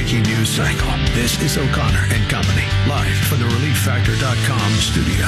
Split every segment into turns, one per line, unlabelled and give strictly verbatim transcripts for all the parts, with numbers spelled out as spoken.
breaking news cycle. This is O'Connor and Company, live from the relief factor dot com studio.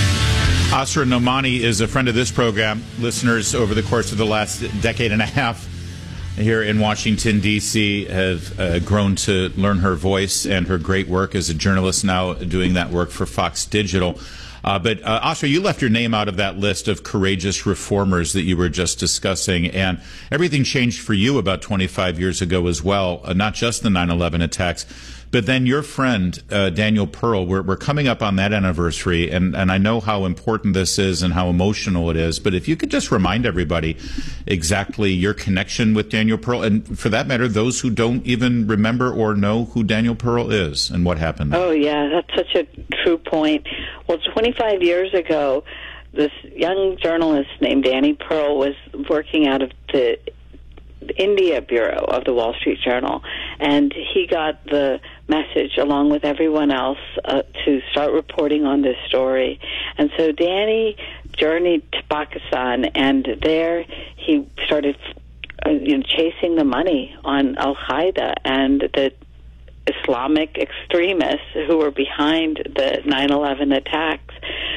Asra Nomani is a friend of this program. Listeners over the course of the last decade and a half here in Washington, D C have uh, grown to learn her voice and her great work as a journalist, now doing that work for Fox Digital. Uh, but, uh, Asra, you left your name out of that list of courageous reformers that you were just discussing, and everything changed for you about twenty-five years ago as well, uh, not just the nine eleven attacks, but then your friend, uh, Daniel Pearl. We're, we're coming up on that anniversary, and, and I know how important this is and how emotional it is, but if you could just remind everybody exactly your connection with Daniel Pearl, and for that matter, those who don't even remember or know who Daniel Pearl is and what happened.
Oh, yeah, that's such a true point. Well, twenty-five years ago, this young journalist named Danny Pearl was working out of the India Bureau of the Wall Street Journal, and he got the message along with everyone else uh, to start reporting on this story. And so Danny journeyed to Pakistan, and there he started uh, you know, chasing the money on Al-Qaeda and the Islamic extremists who were behind the nine eleven attacks.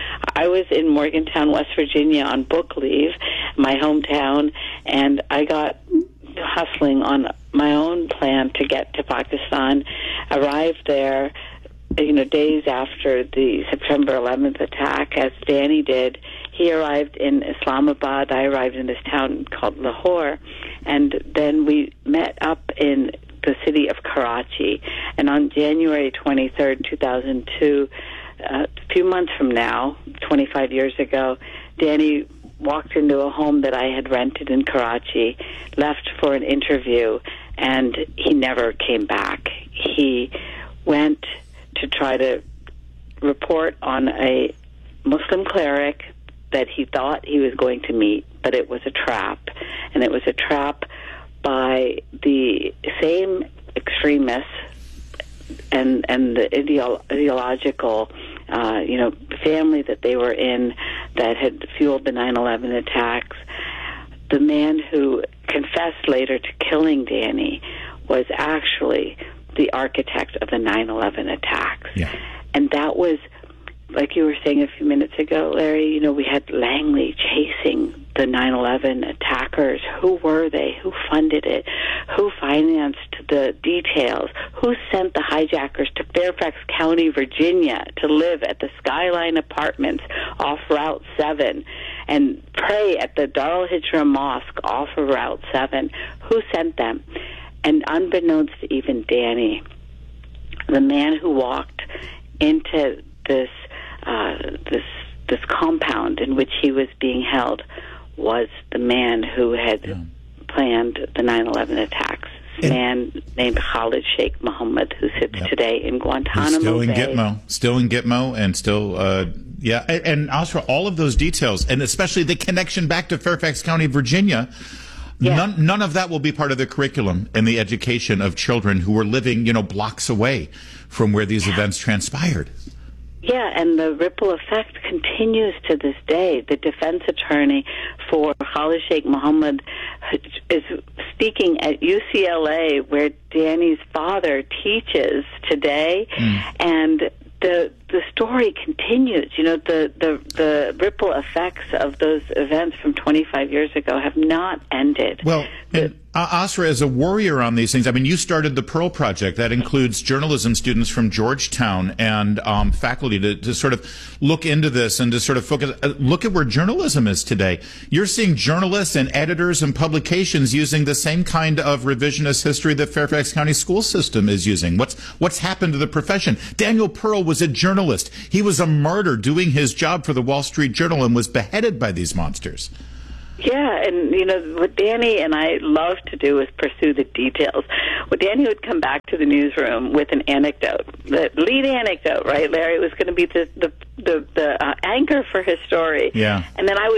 I was in Morgantown, West Virginia on book leave, my hometown, and I got hustling on my own plan to get to Pakistan, arrived there, you know, days after the September eleventh attack, as Danny did. He arrived in Islamabad. I arrived in this town called Lahore, and then we met up in the city of Karachi. And on January twenty-third, two thousand two, uh, a few months from now, twenty-five years ago, Danny walked into a home that I had rented in Karachi, left for an interview, and he never came back. He went to try to report on a Muslim cleric that he thought he was going to meet, but it was a trap. And it was a trap by the same extremists and and the ideolo- ideological uh, you know, family that they were in that had fueled the nine eleven attacks. The man who confessed later to killing Danny was actually the architect of the nine eleven attacks.
Yeah.
And that was, like you were saying a few minutes ago, Larry, you know, we had Langley chasing the nine eleven attackers. Who were they? Who funded it? Who financed the details? Who sent the hijackers to Fairfax County, Virginia to live at the Skyline Apartments off Route seven and pray at the Darul Hijra Mosque off of Route seven? Who sent them? And unbeknownst to even Danny, the man who walked into this uh, this this compound in which he was being held was the man who had yeah. planned the nine eleven attacks. A man named Khalid Sheikh Mohammed, who sits yep. today in Guantanamo
He's still in
Bay.
Gitmo, still in Gitmo, and still, uh, yeah. And, and Asra, all of those details, and especially the connection back to Fairfax County, Virginia. Yeah. None, none of that will be part of the curriculum and the education of children who were living, you know, blocks away from where these yeah. events transpired.
Yeah, and the ripple effect continues to this day. The defense attorney for Khalid Sheikh Mohammed is speaking at U C L A, where Danny's father teaches today, mm. and the the story continues. You know, the, the, the ripple effects of those events from twenty-five years ago have not ended.
Well, and uh, Asra, as a warrior on these things, I mean, you started the Pearl Project. That includes journalism students from Georgetown and um, faculty to, to sort of look into this and to sort of focus. Uh, look at where journalism is today. You're seeing journalists and editors and publications using the same kind of revisionist history that Fairfax County school system is using. What's what's happened to the profession? Daniel Pearl was a journalist. He was a martyr doing his job for the Wall Street Journal and was beheaded by these monsters.
Yeah, and, you know, what Danny and I love to do is pursue the details. Well, Danny would come back to the newsroom with an anecdote, the lead anecdote, right, Larry? It was going to be the the, the, the uh, anchor for his story.
Yeah.
And then I would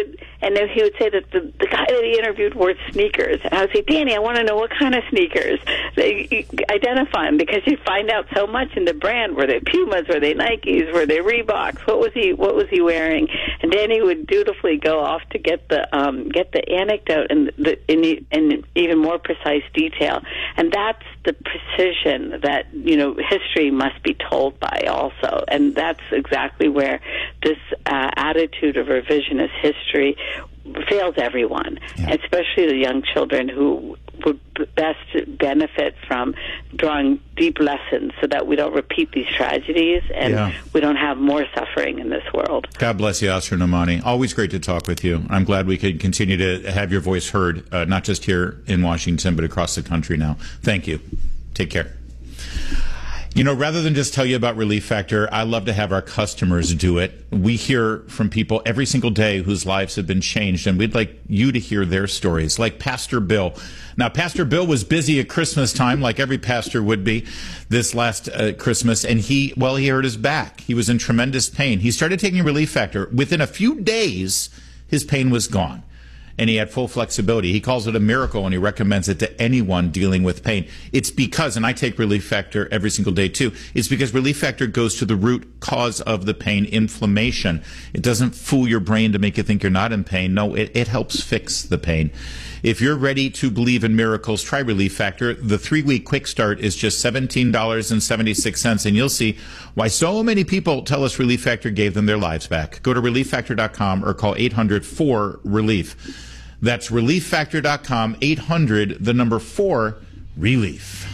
and then he would say that the, the guy that he interviewed wore sneakers. And I would say, Danny, I want to know what kind of sneakers. They, you identify them, because you find out so much in the brand. Were they Pumas? Were they Nikes? Were they Reeboks? What was he What was he wearing? And Danny would dutifully go off to get the um, get the anecdote and the in, in even more precise detail. And that's the precision that, you know, history must be told by also. And that's exactly where this uh, attitude of revisionist history fails everyone, yeah. especially the young children who would best benefit from drawing deep lessons so that we don't repeat these tragedies and yeah. we don't have more suffering in this world.
God bless you, Asra Nomani. Always great to talk with you. I'm glad we could continue to have your voice heard, uh, not just here in Washington, but across the country now. Thank you. Take care. You know, rather than just tell you about Relief Factor, I love to have our customers do it. We hear from people every single day whose lives have been changed, and we'd like you to hear their stories, like Pastor Bill. Now, Pastor Bill was busy at Christmas time, like every pastor would be this last uh, Christmas, and he, well, he hurt his back. He was in tremendous pain. He started taking Relief Factor. Within a few days, his pain was gone, and he had full flexibility. He calls it a miracle, and he recommends it to anyone dealing with pain. It's because, and I take Relief Factor every single day too, it's because Relief Factor goes to the root cause of the pain, inflammation. It doesn't fool your brain to make you think you're not in pain. No, it, it helps fix the pain. If you're ready to believe in miracles, try Relief Factor. The three-week quick start is just seventeen dollars and seventy-six cents, and you'll see why so many people tell us Relief Factor gave them their lives back. Go to relief factor dot com or call eight hundred four relief. That's relief factor dot com, eight hundred, the number four, relief.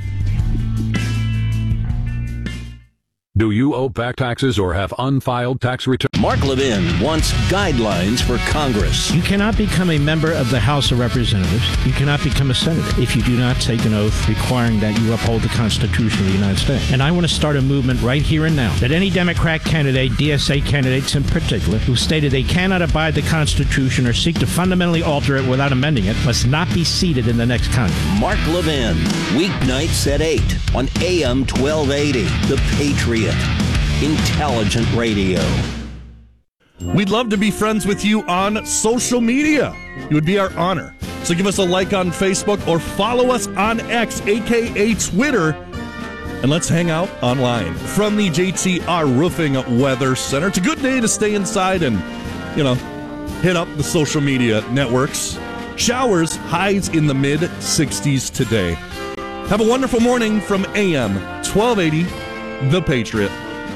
Do you owe back taxes or have unfiled tax returns?
Mark Levin wants guidelines for Congress.
You cannot become a member of the House of Representatives. You cannot become a senator if you do not take an oath requiring that you uphold the Constitution of the United States. And I want to start a movement right here and now that any Democrat candidate, D S A candidates in particular, who stated they cannot abide the Constitution or seek to fundamentally alter it without amending it, must not be seated in the next Congress.
Mark Levin, weeknights at eight on A M twelve eighty, The Patriot. Intelligent radio.
We'd love to be friends with you on social media. It would be our honor. So give us a like on Facebook or follow us on X, aka Twitter, and let's hang out online. From the J T R Roofing Weather Center, it's a good day to stay inside and, you know, hit up the social media networks. Showers, highs in the mid sixties today. Have a wonderful morning from A M twelve eighty, The Patriot.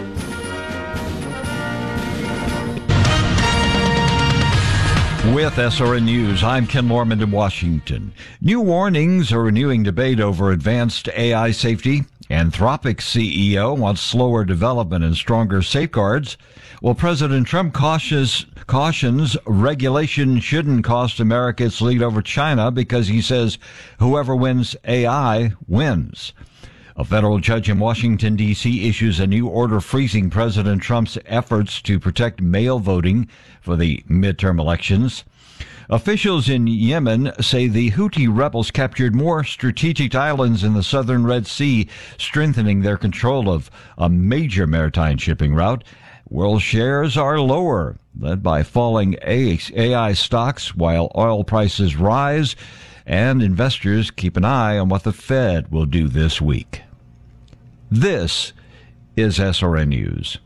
With S R N News, I'm Ken Lorman in Washington. New warnings are renewing debate over advanced A I safety. Anthropic C E O wants slower development and stronger safeguards. Well, President Trump cautious, cautions regulation shouldn't cost America its lead over China because he says whoever wins A I wins. A federal judge in Washington, D C issues a new order freezing President Trump's efforts to protect mail voting for the midterm elections. Officials in Yemen say the Houthi rebels captured more strategic islands in the southern Red Sea, strengthening their control of a major maritime shipping route. World shares are lower, led by falling A I stocks while oil prices rise, and investors keep an eye on what the Fed will do this week. This is S R N News.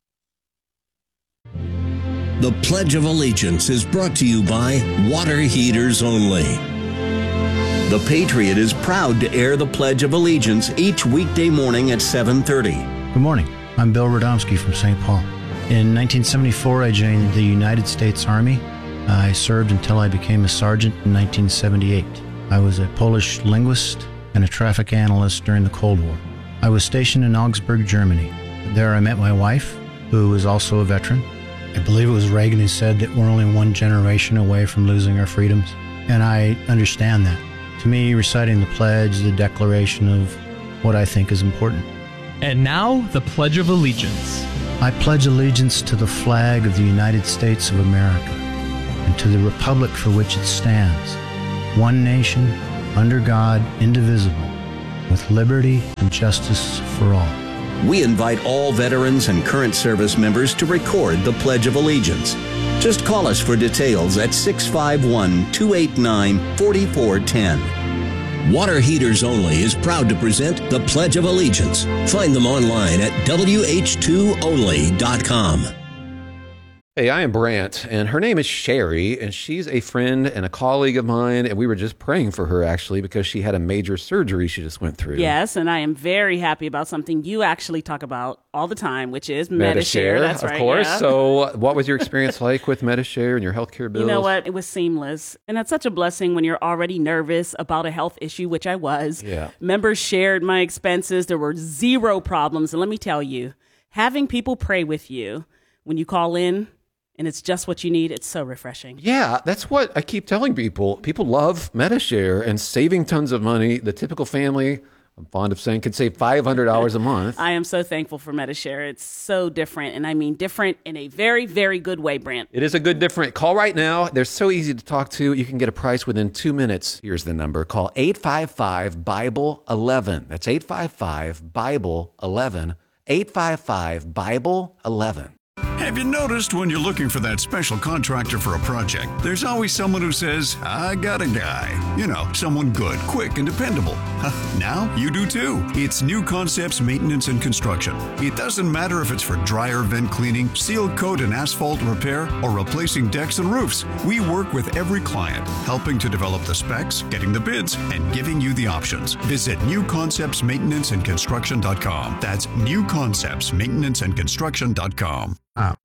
The Pledge of Allegiance is brought to you by Water Heaters Only. The Patriot is proud to air the Pledge of Allegiance each weekday morning at seven thirty.
Good morning. I'm Bill Radomski from Saint Paul. In nineteen seventy-four, I joined the United States Army. I served until I became a sergeant in nineteen seventy-eight. I was a Polish linguist and a traffic analyst during the Cold War. I was stationed in Augsburg, Germany. There I met my wife, who was also a veteran. I believe it was Reagan who said that we're only one generation away from losing our freedoms, and I understand that. To me, reciting the pledge, the declaration of what I think is important.
And now, the Pledge of Allegiance.
I pledge allegiance to the flag of the United States of America and to the republic for which it stands, one nation, under God, indivisible, with liberty and justice for all.
We invite all veterans and current service members to record the Pledge of Allegiance. Just call us for details at six five one, two eight nine, four four one zero. Water Heaters Only is proud to present the Pledge of Allegiance. Find them online at W H two only dot com.
Hey, I am Brant, and her name is Sherry, and she's a friend and a colleague of mine, and we were just praying for her, actually, because she had a major surgery she just went through.
Yes, and I am very happy about something you actually talk about all the time, which is Medi-Share.
Medi-Share,
That's
of
right,
course.
yeah.
So what was your experience like with Medi-Share and your healthcare bills?
You know what? It was seamless, and that's such a blessing when you're already nervous about a health issue, which I was.
Yeah.
Members shared my expenses. There were zero problems, and let me tell you, having people pray with you when you call in, and it's just what you need, it's so refreshing.
Yeah, that's what I keep telling people. People love Medi-Share and saving tons of money. The typical family, I'm fond of saying, could save five hundred dollars a month.
I am so thankful for Medi-Share. It's so different, and I mean different in a very, very good way, Brant.
It is a good different. Call right now. They're so easy to talk to. You can get a price within two minutes. Here's the number. Call eight five five, Bible eleven. That's eight five five, Bible eleven. eight five five, Bible eleven.
Have you noticed when you're looking for that special contractor for a project, there's always someone who says, I got a guy. You know, someone good, quick, and dependable. Now you do too. It's New Concepts Maintenance and Construction. It doesn't matter if it's for dryer vent cleaning, seal coat and asphalt repair, or replacing decks and roofs. We work with every client, helping to develop the specs, getting the bids, and giving you the options. Visit new concepts maintenance and construction dot com. That's new concepts maintenance and construction dot com.
Ah.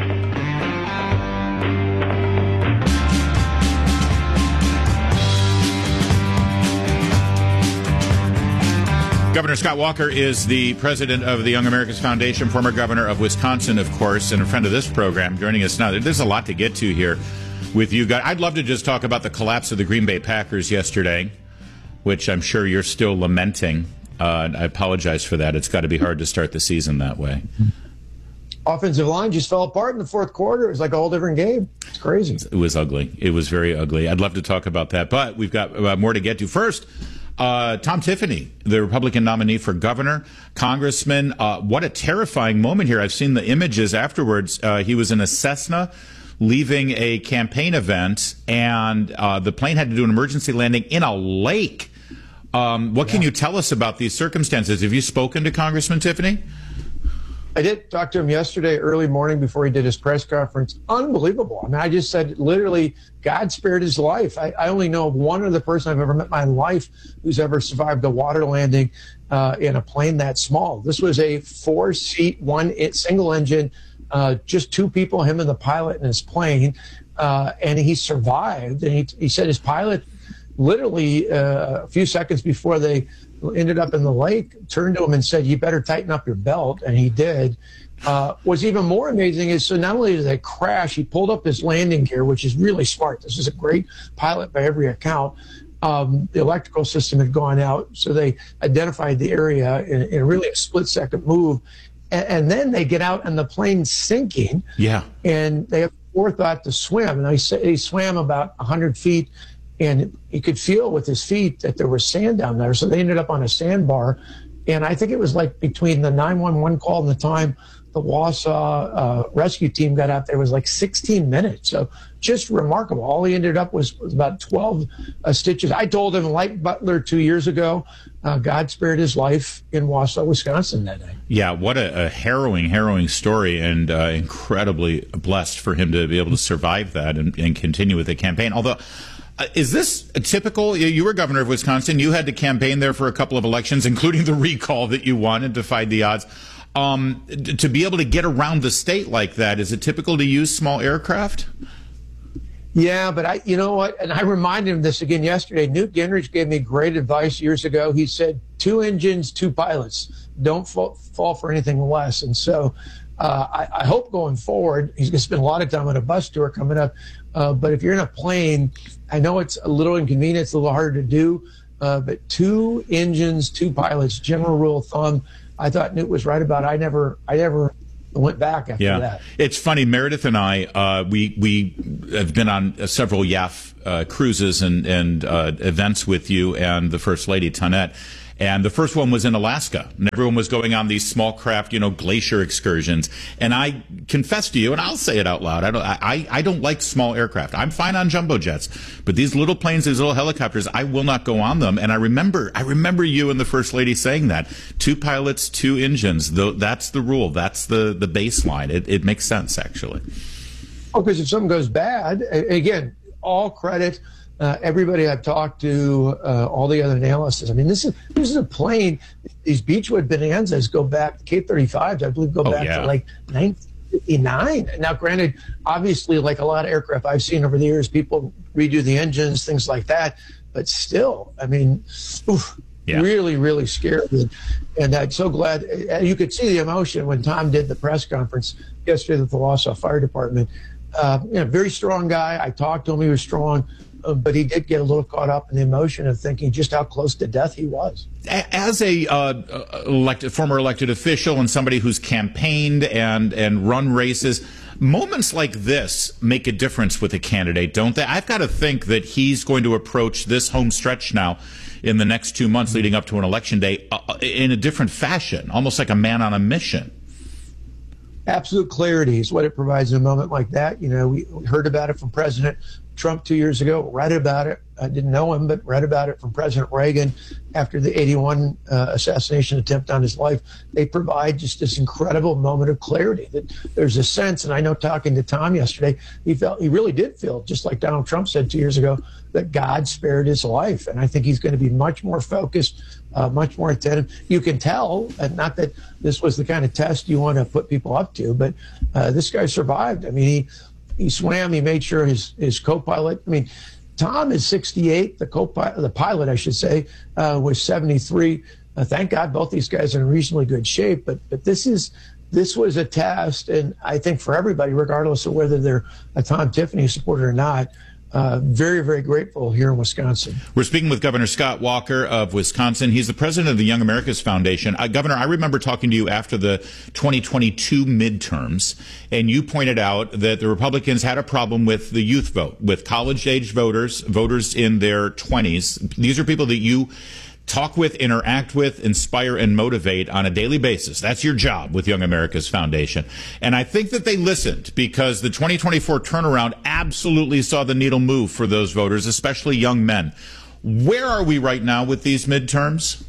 Governor Scott Walker is the president of the Young Americans Foundation, former governor of Wisconsin, of course, and a friend of this program, joining us now. There's a lot to get to here with you guys. I'd love to just talk about the collapse of the Green Bay Packers yesterday, which I'm sure you're still lamenting. Uh, I apologize for that. It's got to be hard to start the season that way.
Offensive line just fell apart in the fourth quarter. It was like a whole different game. It's crazy.
It was ugly. It was very ugly. I'd love to talk about that, but we've got uh, more to get to. First, uh, Tom Tiffany, the Republican nominee for governor, congressman. Uh, what a terrifying moment here. I've seen the images afterwards. Uh, he was in a Cessna leaving a campaign event, and uh, the plane had to do an emergency landing in a lake. Um, what yeah. can you tell us about these circumstances? Have you spoken to Congressman Tiffany?
I did talk to him yesterday, early morning, before he did his press conference. Unbelievable. I mean, I just said, literally, God spared his life. I, I only know of one other person I've ever met in my life who's ever survived a water landing uh, in a plane that small. This was a four-seat, one single engine, uh, just two people, him and the pilot in his plane, uh, and he survived. And he, he said his pilot, literally uh, a few seconds before they ended up in the lake, turned to him and said, you better tighten up your belt. And he did. Uh, what's even more amazing is, so not only did they crash, he pulled up his landing gear, which is really smart. This is a great pilot by every account. Um, the electrical system had gone out, so they identified the area in, in really a split-second move. And, and then they get out and the plane's sinking.
Yeah.
And they have forethought to swim. And they, they swam about one hundred feet. And he could feel with his feet that there was sand down there. So they ended up on a sandbar. And I think it was like between the nine one one call and the time the Wausau uh, rescue team got out there was like sixteen minutes. So just remarkable. All he ended up was, was about twelve uh, stitches. I told him, like Butler two years ago, uh, God spared his life in Wausau, Wisconsin that day.
Yeah, what a, a harrowing, harrowing story, and uh, incredibly blessed for him to be able to survive that and, and continue with the campaign. Although, Uh, is this typical? You were governor of Wisconsin. You had to campaign there for a couple of elections, including the recall that you won and defied the odds. Um, to be able to get around the state like that, is it typical to use small aircraft?
Yeah, but I, you know what? And I reminded him this again yesterday. Newt Gingrich gave me great advice years ago. He said, two engines, two pilots. Don't fall, fall for anything less. And so uh, I, I hope going forward, he's going to spend a lot of time on a bus tour coming up. Uh, but if you're in a plane, I know it's a little inconvenient, it's a little harder to do, uh, but two engines, two pilots, general rule of thumb. I thought Newt was right about it. I never, I never went back after
yeah.
that.
It's funny, Meredith and I, uh, we we have been on several Y A F uh, cruises and, and uh, events with you and the First Lady, Tonette. And the first one was in Alaska. And everyone was going on these small craft, you know, glacier excursions. And I confess to you, and I'll say it out loud, I don't, I, I don't like small aircraft. I'm fine on jumbo jets. But these little planes, these little helicopters, I will not go on them. And I remember, I remember you and the First Lady saying that. Two pilots, two engines. Though that's the rule. That's the, the baseline. It, it makes sense, actually.
Oh, because if something goes bad, again, all credit. Uh, everybody I've talked to, uh, all the other analysts. I mean, this is this is a plane. These Beechwood Bonanzas go back. K thirty-fives, I believe, go
oh,
back
yeah.
to like nineteen fifty-nine. Now, granted, obviously, like a lot of aircraft I've seen over the years, people redo the engines, things like that. But still, I mean, oof, yeah. really, really scary. And I'm so glad you could see the emotion when Tom did the press conference yesterday with the Wausau Fire Department. Uh, you know, very strong guy. I talked to him. He was strong. Uh, but he did get a little caught up in the emotion of thinking just how close to death he was.
As a uh, elected, former elected official and somebody who's campaigned and, and run races, moments like this make a difference with a candidate, don't they? I've got to think that he's going to approach this home stretch now in the next two months leading up to an election day uh, in a different fashion, almost like a man on a mission.
Absolute clarity is what it provides in a moment like that. You know, we heard about it from President Trump two years ago, read about it. I didn't know him, but read about it from President Reagan after the eighty-one uh, assassination attempt on his life. They provide just this incredible moment of clarity that there's a sense, and I know talking to Tom yesterday, he felt, he really did feel, just like Donald Trump said two years ago, that God spared his life. And I think he's going to be much more focused, uh, much more attentive. You can tell, and not that this was the kind of test you want to put people up to, but uh, this guy survived. I mean, he, He swam. He made sure his, his co-pilot. I mean, Tom is sixty-eight. The co-pilot, the pilot, I should say, uh, was seventy-three. Uh, thank God both these guys are in reasonably good shape. But but this is this was a test, and I think for everybody, regardless of whether they're a Tom Tiffany supporter or not, Uh, very, very grateful here in Wisconsin.
We're speaking with Governor Scott Walker of Wisconsin. He's the president of the Young America's Foundation. Uh, Governor, I remember talking to you after the twenty twenty-two midterms, and you pointed out that the Republicans had a problem with the youth vote, with college-age voters, voters in their twenties. These are people that you talk with, interact with, inspire, and motivate on a daily basis. That's your job with Young America's Foundation. And I think that they listened because the twenty twenty-four turnaround absolutely saw the needle move for those voters, especially young men. Where are we right now with these midterms?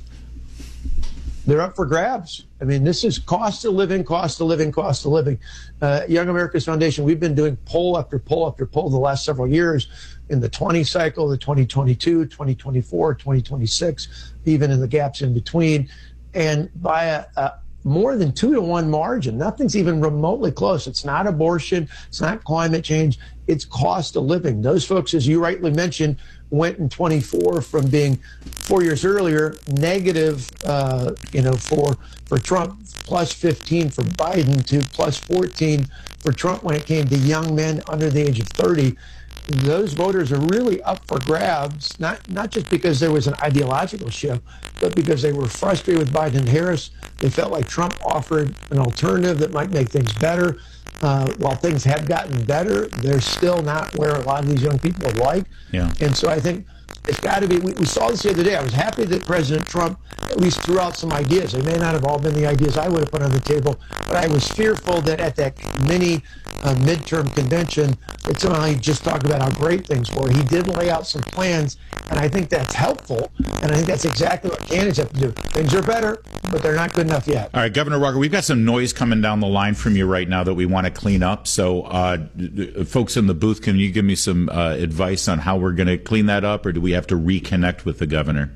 They're up for grabs. I mean, this is cost of living, cost of living, cost of living. Uh, Young America's Foundation, we've been doing poll after poll after poll the last several years in the twenty cycle, the twenty twenty-two, twenty twenty-four, twenty twenty-six, even in the gaps in between. And by a, a more than two to one margin, nothing's even remotely close. It's not abortion. It's not climate change. It's cost of living. Those folks, as you rightly mentioned, went in twenty-four from being four years earlier negative, uh, you know, for for Trump, plus fifteen for Biden, to plus fourteen for Trump when it came to young men under the age of thirty. Those voters are really up for grabs, not not just because there was an ideological shift, but because they were frustrated with Biden and Harris. They felt like Trump offered an alternative that might make things better. Uh, while things have gotten better, they're still not where a lot of these young people would like.
Yeah.
And so I think it's got to be, we, we saw this the other day. I was happy that President Trump at least threw out some ideas. They may not have all been the ideas I would have put on the table, but I was fearful that at that mini uh, midterm convention, that somehow he'd just talk about how great things were. He did lay out some plans, and I think that's helpful, and I think that's exactly what candidates have to do. Things are better, but they're not good enough yet.
All right, Governor Walker, we've got some noise coming down the line from you right now that we want to clean up. So, uh, folks in the booth, can you give me some uh, advice on how we're going to clean that up, or do we have to reconnect with the governor?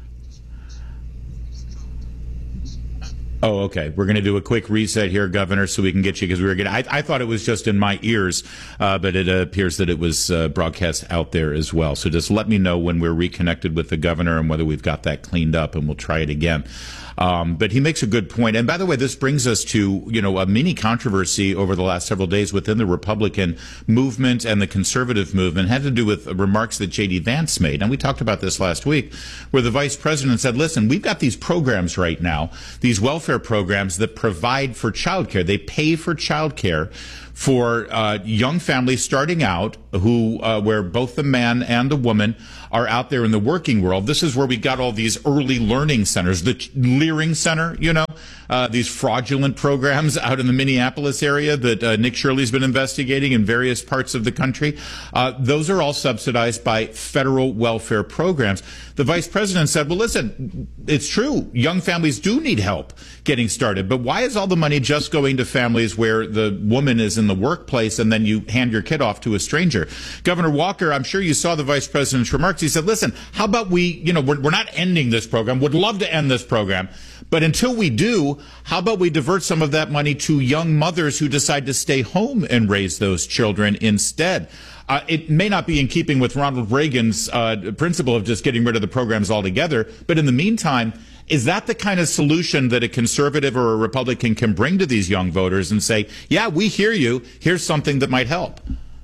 Oh, okay. We're going to do a quick reset here, Governor, so we can get you, because we were getting, I, I thought it was just in my ears, uh, but it appears that it was uh, broadcast out there as well. So just let me know when we're reconnected with the governor and whether we've got that cleaned up, and we'll try it again. Um, but he makes a good point. And by the way, this brings us to, you know, a mini controversy over the last several days within the Republican movement and the conservative movement. It had to do with remarks that J D Vance made. And we talked about this last week, where the vice president said, listen, we've got these programs right now, these welfare programs that provide for child care. They pay for child care for uh, young families starting out who, uh, where both the man and the woman are out there in the working world. This is where we got all these early learning centers, the Leering Center, you know, uh, these fraudulent programs out in the Minneapolis area that uh, Nick Shirley's been investigating in various parts of the country. Uh, those are all subsidized by federal welfare programs. The vice president said, well, listen, it's true. Young families do need help getting started. But why is all the money just going to families where the woman is in the workplace and then you hand your kid off to a stranger? Governor Walker, I'm sure you saw the vice president's remarks. He said, listen, how about we, you know, we're, we're not ending this program. Would love to end this program. But until we do, how about we divert some of that money to young mothers who decide to stay home and raise those children instead? Uh, it may not be in keeping with Ronald Reagan's uh, principle of just getting rid of the programs altogether, but in the meantime, is that the kind of solution that a conservative or a Republican can bring to these young voters and say, yeah, we hear you, here's something that might help?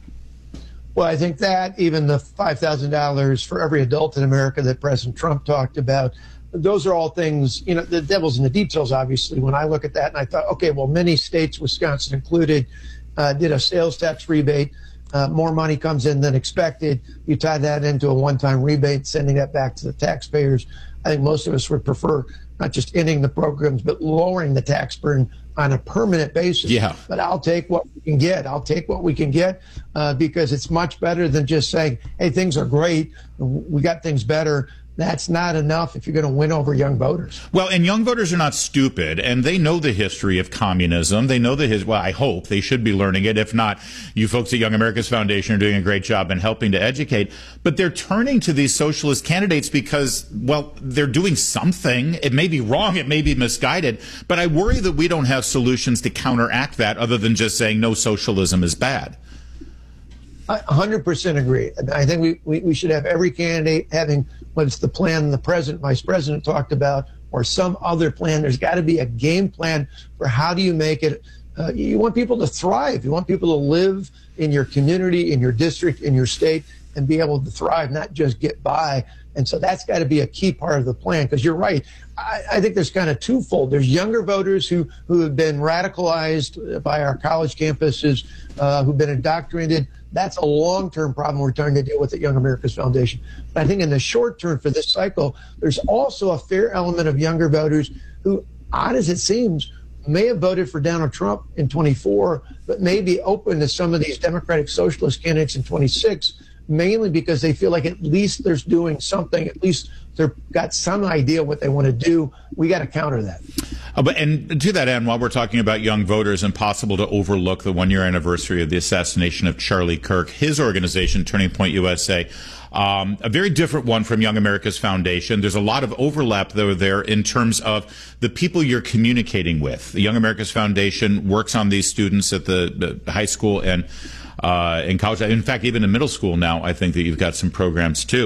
Well, I think that even the five thousand dollars for every adult in America that President Trump talked about, those are all things, you know, the devil's in the details, obviously. When I look at that and I thought, okay, well, many states, Wisconsin included, uh, did a sales tax rebate. Uh, more money comes in than expected. You tie that into a one-time rebate, sending that back to the taxpayers. I think most of us would prefer not just ending the programs, but lowering the tax burden on a permanent basis.
Yeah.
But I'll take what we can get. I'll take what we can get uh, because it's much better than just saying, hey, things are great. We got things better. That's not enough if you're going to win over young voters.
Well, and young voters are not stupid, and they know the history of communism. They know the his. Well, I hope they should be learning it. If not, you folks at Young America's Foundation are doing a great job in helping to educate. But they're turning to these socialist candidates because, well, they're doing something. It may be wrong, it may be misguided, but I worry that we don't have solutions to counteract that other than just saying no, socialism is bad.
I one hundred percent agree. I think we, we, we should have every candidate having whether it's the plan the president, vice president talked about, or some other plan. There's got to be a game plan for how do you make it. Uh, you want people to thrive. You want people to live in your community, in your district, in your state, and be able to thrive, not just get by. And so that's got to be a key part of the plan, because you're right. I, I think there's kind of twofold. There's younger voters who, who have been radicalized by our college campuses, uh, who've been indoctrinated. That's a long-term problem we're trying to deal with at Young America's Foundation. But I think in the short term for this cycle, there's also a fair element of younger voters who, odd as it seems, may have voted for Donald Trump in twenty-four, but may be open to some of these Democratic Socialist candidates in twenty-six, mainly because they feel like at least there's doing something, at least they've got some idea what they want to do. We got to counter that.
Uh, but, and to that end, while we're talking about young voters, impossible to overlook the one-year anniversary of the assassination of Charlie Kirk. His organization, Turning Point U S A, um, a very different one from Young America's Foundation. There's a lot of overlap, though, there in terms of the people you're communicating with. The Young America's Foundation works on these students at the, the high school and uh, in college. In fact, even in middle school now, I think that you've got some programs, too.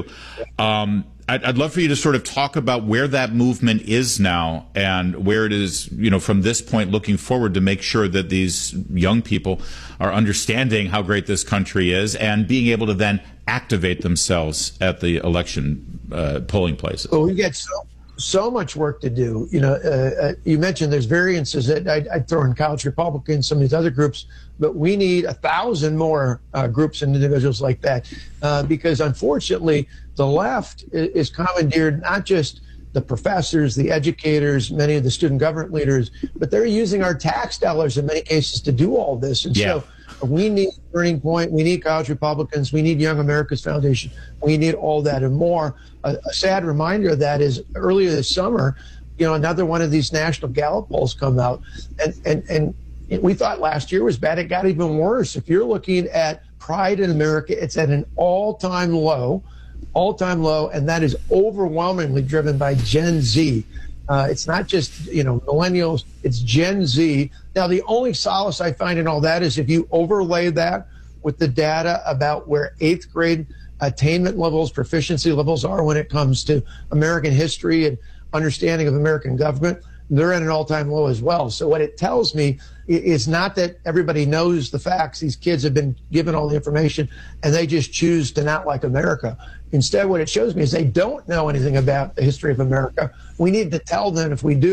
Um, I'd, I'd love for you to sort of talk about where that movement is now and where it is, you know, from this point looking forward to make sure that these young people are understanding how great this country is and being able to then activate themselves at the election uh, polling places.
Well, we get so so much work to do. You know, uh, uh, you mentioned there's variances that I'd, I'd throw in College Republicans, some of these other groups, but we need a thousand more uh, groups and individuals like that uh, because unfortunately the left is commandeered not just the professors, the educators, many of the student government leaders, but they're using our tax dollars in many cases to do all this. And
yeah.
so we need Turning Point, we need College Republicans, we need Young America's Foundation, we need all that and more. A, a sad reminder of that is earlier this summer, you know, another one of these national Gallup polls come out, and, and, and we thought last year was bad. It got even worse. If you're looking at pride in America, it's at an all-time low, all-time low, and that is overwhelmingly driven by Gen Z. Uh, it's not just, you know, millennials, it's Gen Z. Now, the only solace I find in all that is if you overlay that with the data about where eighth grade attainment levels, proficiency levels are when it comes to American history and understanding of American government, they're at an all-time low as well. So what it tells me is not that everybody knows the facts. These kids have been given all the information and they just choose to not like America. Instead, what it shows me is they don't know anything about the history of America. We need to tell them, if we do,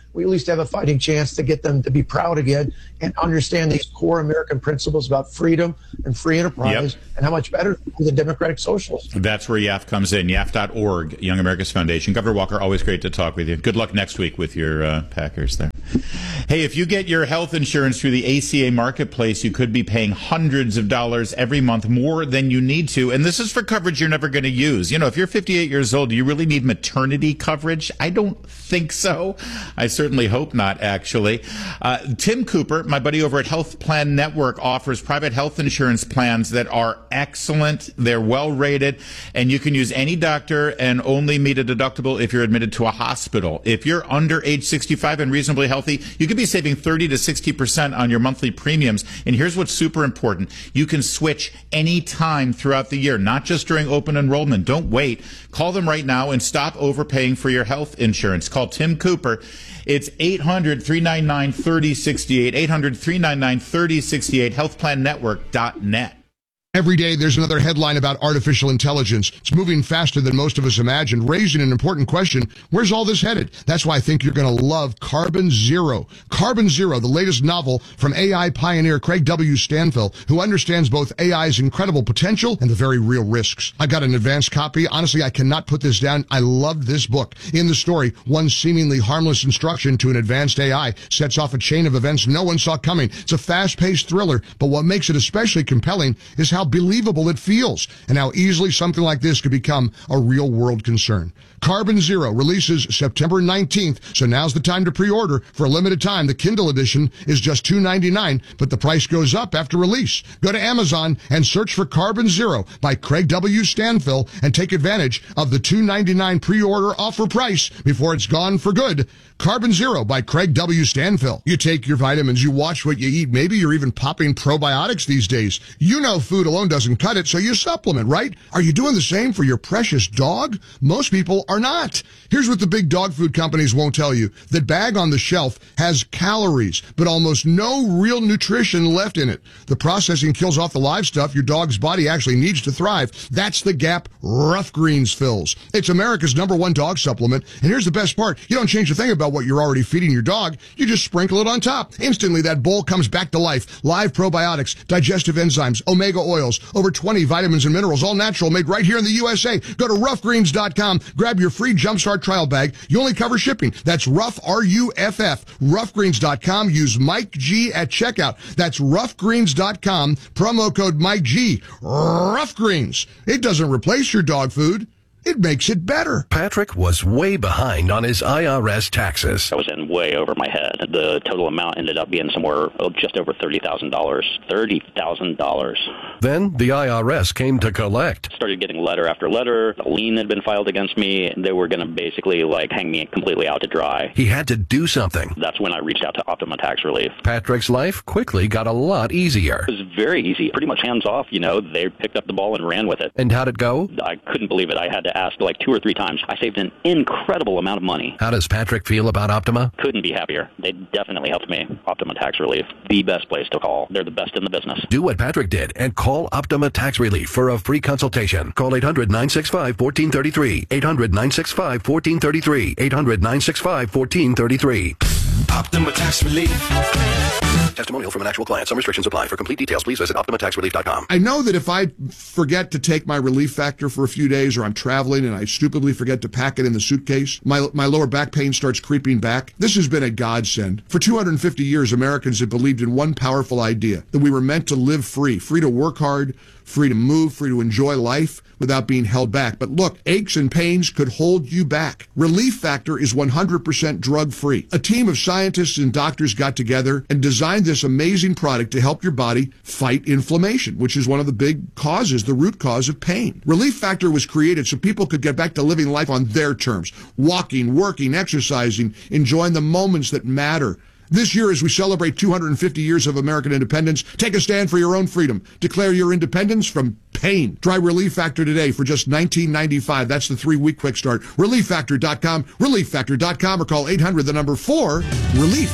we at least have a fighting chance to get them to be proud again and understand these core American principles about freedom and free enterprise yep. and how much better than democratic socialists.
That's where Y A F comes in, Y A F dot org, Young America's Foundation. Governor Walker, always great to talk with you. Good luck next week with your uh, Packers there. Hey, if you get your health insurance through the A C A Marketplace, you could be paying hundreds of dollars every month more than you need to. And this is for coverage you're never going to use. You know, if you're fifty-eight years old, do you really need maternity coverage? I don't think so. I certainly hope not, actually. Uh, Tim Cooper, my buddy over at Health Plan Network, offers private health insurance plans that are excellent. They're well rated, and you can use any doctor and only meet a deductible if you're admitted to a hospital. If you're under age sixty-five and reasonably healthy, you could be saving thirty to sixty percent on your monthly premiums. And here's what's super important. You can switch any time throughout the year, not just during open enrollment. Don't wait. Call them right now and stop overpaying for your health insurance. Call Tim Cooper. It's eight hundred, three nine nine, three oh six eight, eight hundred, three nine nine, three oh six eight, health plan network dot net.
Every day there's another headline about artificial intelligence. It's moving faster than most of us imagined, raising an important question. Where's all this headed? That's why I think you're going to love Carbon Zero. Carbon Zero, the latest novel from A I pioneer Craig W. Stanfill, who understands both A I's incredible potential and the very real risks. I got an advanced copy. Honestly, I cannot put this down. I loved this book. In the story, one seemingly harmless instruction to an advanced A I sets off a chain of events no one saw coming. It's a fast-paced thriller, but what makes it especially compelling is how How believable it feels and how easily something like this could become a real-world concern. Carbon Zero releases September nineteenth, so now's the time to pre-order. For a limited time, the Kindle edition is just two ninety-nine, but the price goes up after release. Go to Amazon and search for Carbon Zero by Craig W. Stanfill and take advantage of the two ninety-nine pre-order offer price before it's gone for good. Carbon Zero by Craig W. Stanfill. You take your vitamins, you watch what you eat. Maybe you're even popping probiotics these days. You know food alone doesn't cut it, so you supplement, right? Are you doing the same for your precious dog? Most people are not. Here's what the big dog food companies won't tell you. That bag on the shelf has calories, but almost no real nutrition left in it. The processing kills off the live stuff your dog's body actually needs to thrive. That's the gap Rough Greens fills. It's America's number one dog supplement, and here's the best part. You don't change a thing about what you're already feeding your dog. You just sprinkle it on top. Instantly, that bowl comes back to life. Live probiotics, digestive enzymes, omega oils, over twenty vitamins and minerals, all natural, made right here in the U S A. Go to rough greens dot com, grab your free Jumpstart trial bag. You only cover shipping. That's Rough, R U F F, rough greens dot com. Use Mike G at checkout. That's rough greens dot com, promo code Mike G. Rough Greens. It doesn't replace your dog food. It makes it better.
Patrick was way behind on his I R S taxes.
I was in way over my head. The total amount ended up being somewhere oh, just over thirty thousand dollars. thirty thousand dollars.
Then the I R S came to collect.
Started getting letter after letter. A lien had been filed against me. They were going to basically like hang me completely out to dry.
He had to do something.
That's when I reached out to Optima Tax Relief.
Patrick's life quickly got a lot easier.
It was very easy. Pretty much hands off, you know. They picked up the ball and ran with it.
And how'd it go?
I couldn't believe it. I had to ask like two or three times. I saved an incredible amount of money.
How does Patrick feel about Optima?
Couldn't be happier. They definitely helped me. Optima Tax Relief, the best place to call. They're the best in the business.
Do what Patrick did and call Optima Tax Relief for a free consultation. Call eight hundred, nine six five, one four three three. eight hundred, nine six five, one four three three. eight hundred, nine six five, one four three three.
Optima Tax Relief.
Testimonial from an actual client. Some restrictions apply. For complete details, please visit optima tax relief dot com.
I know that if I forget to take my Relief Factor for a few days, or I'm traveling and I stupidly forget to pack it in the suitcase, my my lower back pain starts creeping back. This has been a godsend. For two hundred fifty years, Americans have believed in one powerful idea, that we were meant to live free, free to work hard, free to move, free to enjoy life without being held back. But look, aches and pains could hold you back. Relief Factor is one hundred percent drug-free. A team of scientists and doctors got together and designed this amazing product to help your body fight inflammation, which is one of the big causes, the root cause of pain. Relief Factor was created so people could get back to living life on their terms, walking, working, exercising, enjoying the moments that matter. This year, as we celebrate two hundred fifty years of American independence, take a stand for your own freedom. Declare your independence from pain. Try Relief Factor today for just nineteen ninety-five. That's the three-week quick start. relief factor dot com, relief factor dot com, or call eight hundred, the number four, relief.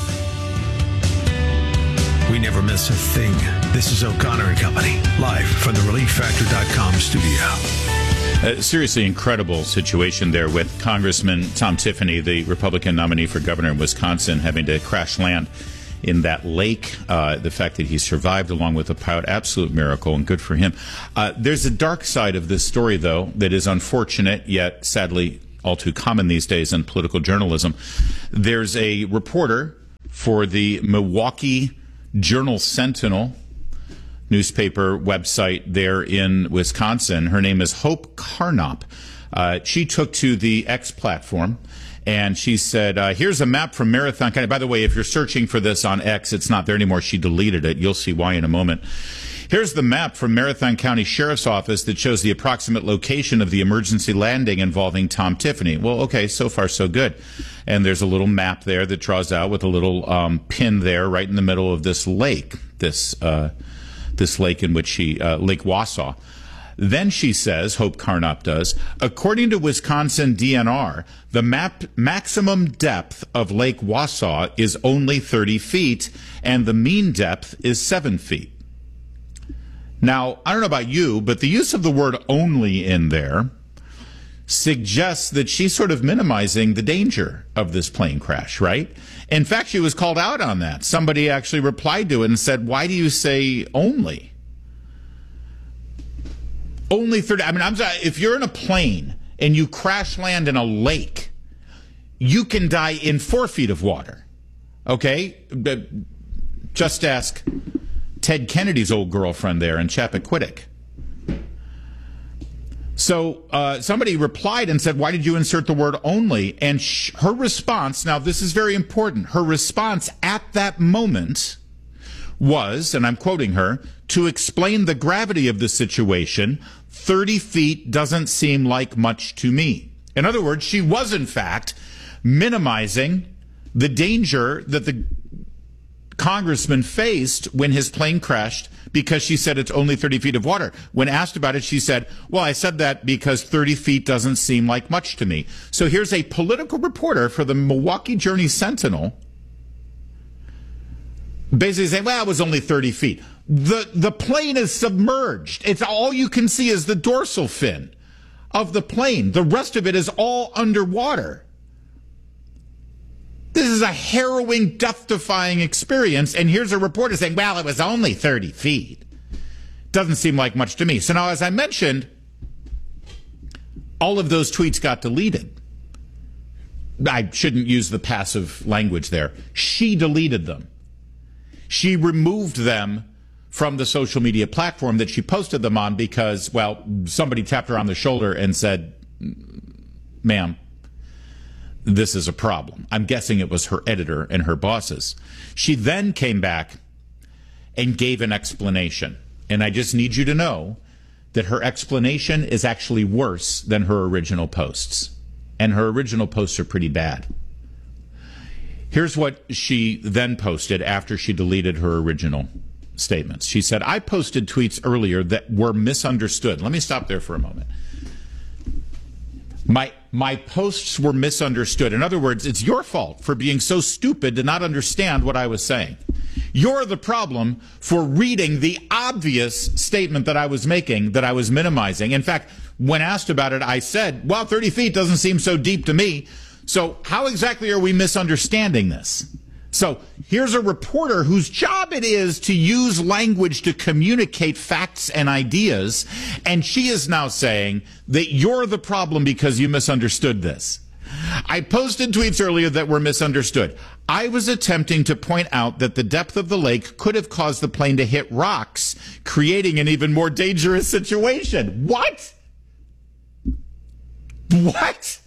We never miss a thing. This is O'Connor and Company, live from the relief factor dot com studio.
A seriously incredible situation there with Congressman Tom Tiffany, the Republican nominee for governor in Wisconsin, having to crash land in that lake. Uh, the fact that he survived along with the pilot, absolute miracle, and good for him. Uh, there's a dark side of this story, though, that is unfortunate, yet sadly all too common these days in political journalism. There's a reporter for the Milwaukee Journal-Sentinel newspaper website there in Wisconsin. Her name is Hope Carnop. Uh, she took to the X platform, and she said, uh, here's a map from Marathon County. By the way, if you're searching for this on X, it's not there anymore. She deleted it. You'll see why in a moment. Here's the map from Marathon County Sheriff's Office that shows the approximate location of the emergency landing involving Tom Tiffany. Well, okay, so far so good. And there's a little map there that draws out with a little um, pin there right in the middle of this lake, this uh this lake in which she, uh, Lake Wausau. Then she says, Hope Carnop does, according to Wisconsin D N R, the map maximum depth of Lake Wausau is only thirty feet, and the mean depth is seven feet. Now, I don't know about you, but the use of the word only in there suggests that she's sort of minimizing the danger of this plane crash, right? In fact, she was called out on that. Somebody actually replied to it and said, why do you say only? Only thirty. I mean, I'm sorry, if you're in a plane and you crash land in a lake, you can die in four feet of water. Okay? Just ask Ted Kennedy's old girlfriend there in Chappaquiddick. So uh, somebody replied and said, why did you insert the word only? And sh- her response, now this is very important, her response at that moment was, and I'm quoting her, to explain the gravity of the situation, thirty feet doesn't seem like much to me. In other words, she was in fact minimizing the danger that the congressman faced when his plane crashed, because she said it's only thirty feet of water. When asked about it, she said, well, I said that because thirty feet doesn't seem like much to me. So here's a political reporter for the Milwaukee Journal-Sentinel basically saying, well, it was only thirty feet. The, the plane is submerged. It's all you can see is the dorsal fin of the plane. The rest of it is all underwater. This is a harrowing, death-defying experience, and here's a reporter saying, well, it was only thirty feet. Doesn't seem like much to me. So now, as I mentioned, all of those tweets got deleted. I shouldn't use the passive language there. She deleted them. She removed them from the social media platform that she posted them on because, well, somebody tapped her on the shoulder and said, ma'am, this is a problem. I'm guessing it was her editor and her bosses. She then came back and gave an explanation. And I just need you to know that her explanation is actually worse than her original posts. And her original posts are pretty bad. Here's what she then posted after she deleted her original statements. She said, I posted tweets earlier that were misunderstood. Let me stop there for a moment. My my posts were misunderstood. In other words, it's your fault for being so stupid to not understand what I was saying. You're the problem for reading the obvious statement that I was making, that I was minimizing. In fact, when asked about it, I said, well, thirty feet doesn't seem so deep to me. So how exactly are we misunderstanding this? So here's a reporter whose job it is to use language to communicate facts and ideas, and she is now saying that you're the problem because you misunderstood this. I posted tweets earlier that were misunderstood. I was attempting to point out that the depth of the lake could have caused the plane to hit rocks, creating an even more dangerous situation. What? What?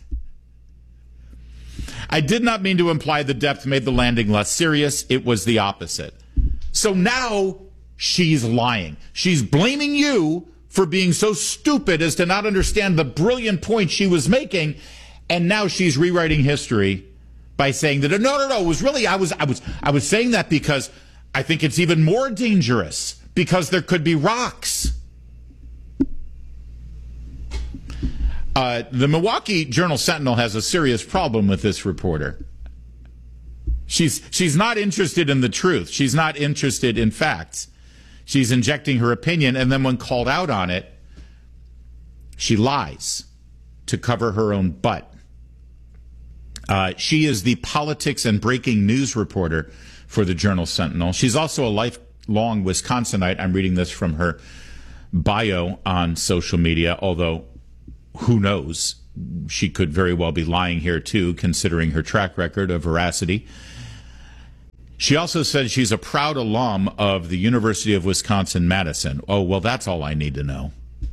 I did not mean to imply the depth made the landing less serious. It was the opposite. So now she's lying. She's blaming you for being so stupid as to not understand the brilliant point she was making. And now she's rewriting history by saying that, no, no, no, it was really, I was, I was, I was saying that because I think it's even more dangerous because there could be rocks. Uh, the Milwaukee Journal-Sentinel has a serious problem with this reporter. She's she's not interested in the truth. She's not interested in facts. She's injecting her opinion, and then when called out on it, She lies to cover her own butt. Uh, she is the politics and breaking news reporter for the Journal-Sentinel. She's also a lifelong Wisconsinite. I'm reading this from her bio on social media, although who knows? She could very well be lying here, too, considering her track record of veracity. She also said she's a proud alum of the University of Wisconsin-Madison. Oh, well, that's all I need to know.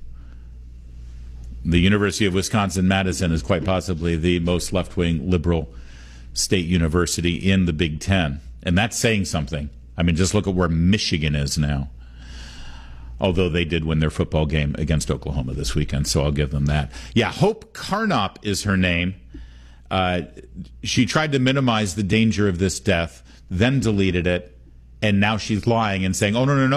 The University of Wisconsin-Madison is quite possibly the most left-wing liberal state university in the Big Ten. And that's saying something. I mean, just look at where Michigan is now. Although they did win their football game against Oklahoma this weekend, so I'll give them that. Yeah, Hope Carnop is her name. Uh, she tried to minimize the danger of this death, then deleted it, and now she's lying and saying, oh, no, no, no.